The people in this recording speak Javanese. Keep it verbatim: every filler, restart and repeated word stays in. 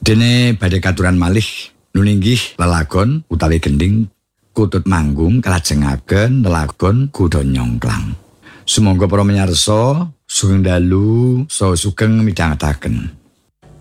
Dene badhe katuran malih nuninggih lelagon utawi gending kutut manggung kalajengaken lelagon kuda nyongklang. Sumangga para miyarsa sugeng dalu saha sugeng midhangetaken.